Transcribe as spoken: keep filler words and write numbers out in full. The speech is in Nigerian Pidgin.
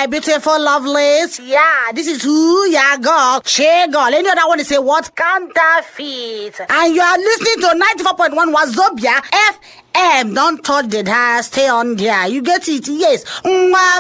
my beautiful lovelies. Yeah, this is who ya girl, Che girl. Any other one is say what? Counterfeit. And you are listening to ninety-four point one Wazobia F M. Don't touch the dial, stay on there. You get it? Yes. Mwah.